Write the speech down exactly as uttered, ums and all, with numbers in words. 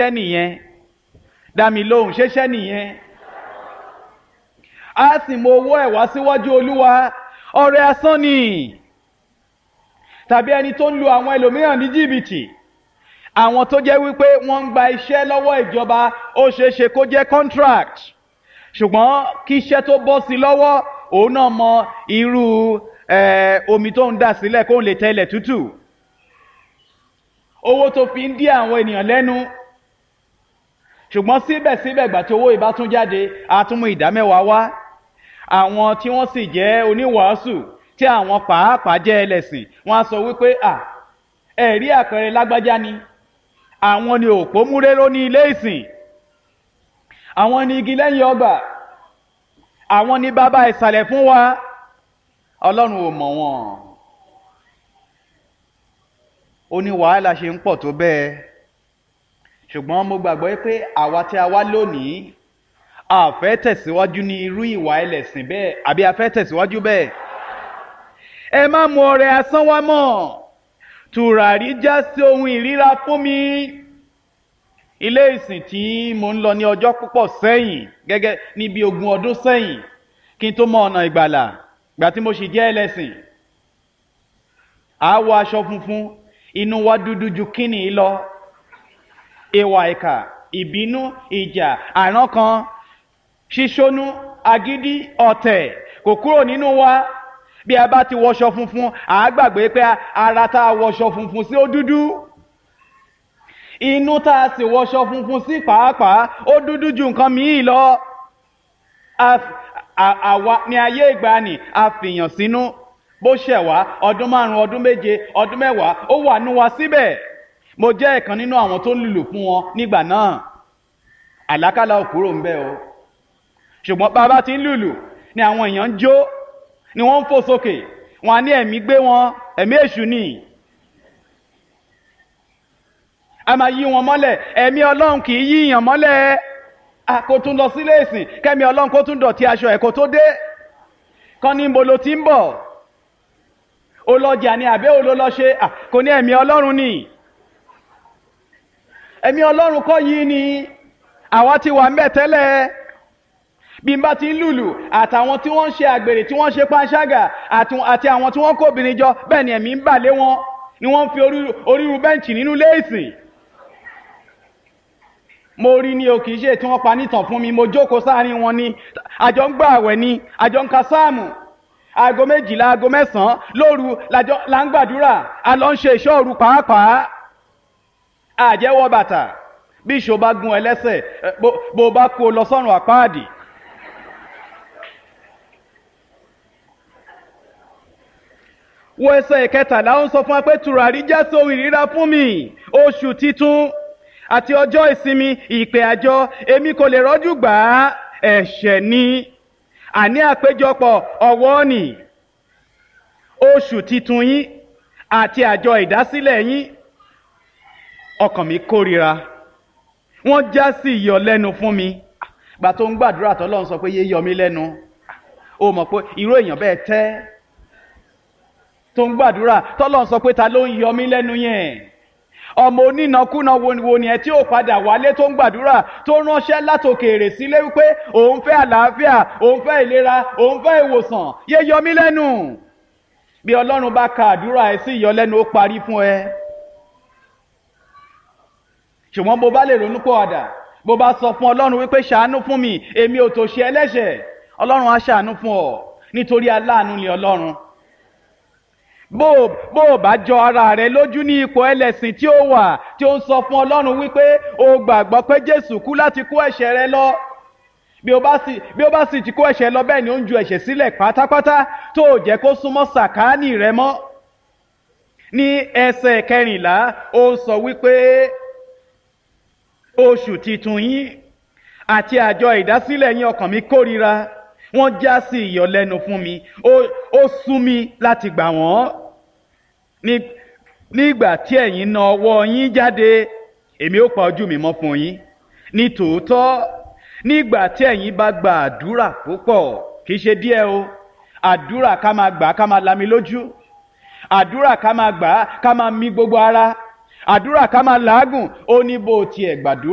ṣẹ́ nìyẹn dá mi lóhùn ṣẹ́ṣẹ́ nìyẹn a sì mú owó ẹ̀ wá síwájú olúwa ọrẹ asán ni tàbí ẹni tó ń lu àwọn ẹlòmíràn ní jìbìtì àwọn tó jẹ́ wípé wọ́n ń gba iṣẹ́ lọ́wọ́ ìjọba ó ṣeéṣe kó jẹ́ contract ṣùgbọ́n kí iṣẹ́ tó bọ́ sí lọ́wọ́ òun náà mọ irú omi tó ń dà sílẹ̀ kó lè tẹ́lẹ̀ tútù owó tó fi ń dí àwọn ènìyàn lẹ́nu ṣùgbọ́n síbẹ̀síbẹ̀ ìgbà tí owó ìbá tún jáde a tún mú ìdámẹ́wàá wá àwọn tí wọ́n sì jẹ́ oníwàásù tí àwọn pàápàá jẹ́ ẹlẹ́sìn wọ́n á sọ wípé à ẹ̀rí àpẹẹrẹ lágbájá ni àwọn ni òpó múréró ní ilé ìsìn àwọn ni igi lẹ́yìn ọgbà àwọn ni bàbá ìsàlẹ̀ fún wa ọlọ́run ò mọ̀ wọ́n ó ní wàhálà ṣe ń pọ̀ tó bẹ́ẹ̀ ṣùgbọ́n mo gbàgbọ́ pé àwa tí a wá lónìí a fẹ́ tẹ̀síwájú ní irú ìwà ẹlẹ́sìn bẹ́ẹ̀ àbí a fẹ́ tẹ̀síwájú bẹ́ẹ̀ ẹ má mú ọrẹ asán wá mọ́ tùràrí já sí ohun ìríra fún mi ilé ìsìn tí mo ń lọ ní ọjọ́ púpọ̀ sẹ́yìn gẹ́gẹ́ ní bí ogún ọdún sẹ́yìn kí n tó mọ ọ̀nà ìgbàlà gbà tí mo sì jẹ́ ẹlẹ́sìn a wọ aṣọ funfun inú wa dúdú ju kíni lọ ìwà ìkà ìbínú ìjà àrán kan ṣíṣónú agídí ọ̀tẹ̀ kò kúrò nínú wa bí a bá ti wọṣọ funfun à á gbàgbé pé ara tá a wọṣọ funfun sí ó dúdú inú tá a sì wọṣọ funfun sí pàápàá ó dúdú ju nǹkan míì lọ àwa ní ayé ìgbàanì a fìyàn sínú bó ṣẹ̀ wá ọdún márùn ọdún méje ọdún mẹ́wàá ó wà nú wa síbẹ̀ mo jẹ́ ẹ̀kan nínú àwọn tó ń lùlù fún wọn nígbà náà àlákàlà ò kúrò ń bẹ̀ o ṣùgbọ́n bàbá ti ń lùlù ni àwọn èèyàn ń jó ni wọ́n ń fò sókè wọn ní ẹ̀mí gbé wọn ẹ̀mí èṣù ni a máa yí wọn mọ́lẹ̀ ẹ̀mí ọlọ́run kì í yíyàn mọ́lẹ̀ kó tún lọ sílé ìsìn kẹ́mi ọlọ́run kó tún dọ̀tí aṣọ ẹ̀ kó tó dé kan ní ibo ló ti ń bọ̀ olọ́jà ni àbẹ́ olólọ́ṣe kò ní ẹ̀mí ọlọ́run ni ẹ̀mí ọlọ́run kọ́ yìí ni àwa ti wà ń bẹ̀ tẹ́lẹ̀ bí n bá ti ń lùlù àtàwọn tí wọ́n ń ṣe àgbèrè tí wọ́n ń ṣe panṣágà àti àwọn tí wọ́n kó obìnrin jọ bẹ́ẹ̀ ni ẹ̀mí ń bà lé wọn ni wọ́n ń fi oríru bẹ́ǹchì nínú léèsì mo rí ní o kìí ṣe tí wọ́n pa nítàn fún mi mo jókòó sáàrin wọn ni àjọ ń gbà àwẹ̀ ni àjọ ń ka sáàmù aago méjìlá aago mẹ́sàn-án lóru la ń gbàdúrà a lọ ń ṣe ìṣọ́ òru pàápàá àjẹwọ́ bàtà bí ìṣó bá gun ẹlẹ́sẹ̀ bó bá kó lọ sọ́run àpáàdì wo ẹsẹ̀ ìkẹtàlá ó ń sọ fún wa pé tùràrí já sí ohun ìríra fún mi oṣù titun àti ọjọ́ ìsinmi ìpè àjọ èmi kò lè rọ́jú gbà á ẹ̀ṣẹ̀ ni àní àpéjọpọ̀ ọ̀wọ́ ni oṣù titun yín àti àjọ ìdásílẹ̀ yín ọkàn mi kórìíra wọ́n já sí ìyọlẹ́nu fún mi gbà tó ń gbàdúrà tọ́lọ́run sọ pé yé yọ mí lẹ́nu ó mọ̀ pé irú èèyàn bẹ́ẹ̀ tẹ́ tó ń gbàdúrà tọ́lọ́run sọ pé ta ló ń yọ mí lẹ́nu yẹn ọmọ onínàkúnà wo ni ẹ tí ó padà wálé tó ń gbàdúrà tó ránṣẹ́ látòkèèrè sílé wípé òun fẹ́ àlàáfíà òun fẹ́ ìlera òun fẹ́ ìwòsàn yé yọ mí lẹ́nu bí ọlọ́run bá ka àdúrà ẹ sí ìyọlẹ́nu ó parí fún ẹ ṣùgbọ́n bó bá lè ronú pọ̀wàdà bó bá sọ fún ọlọ́run wípé ṣàánú fún mi èmi ò tó ṣe ẹlẹ́ṣẹ̀ ọlọ́run á ṣàánú fún ọ nítorí aláàánú ni ọlọ́run bó bó bá jọ ara rẹ lójú ní ipò ẹlẹ́sìn tí ó wà tí ó ń sọ fún ọlọ́run wípé o gbàgbọ́ pé jésù kú láti kó ẹ̀ṣẹ̀ rẹ lọ bí ó bá sì bí ó bá sì ti kó ẹ̀ṣẹ̀ lọ bẹ́ẹ̀ ni ó ń ju ẹ̀ṣẹ̀ sílẹ̀ pátápátá tó jẹ́ kó súnmọ́ sàkáání rẹ mọ́ ní ẹsẹ̀ kẹrìnlá ó sọ wípé oṣù titun yín àti àjọ ìdásílẹ̀ yín ọkàn mi kórìíra wọ́n já sí ìyọlẹ́nu fún mi ó sú mi láti gbà wọ́n nígbà tí ẹ̀yin na ọwọ́ yín jáde èmi ó pa ojú mi mọ́ fún yín ní tòótọ́ nígbà tí ẹ̀yin bá gba àdúrà púpọ̀ kìí ṣe díẹ̀ o àdúrà ká máa gbà ká máa lami lójú àdúrà ká máa gbà ká máa mí gbogbo ara àdúrà ká máa làágùn ó ní bó tiẹ̀ gbàdúrà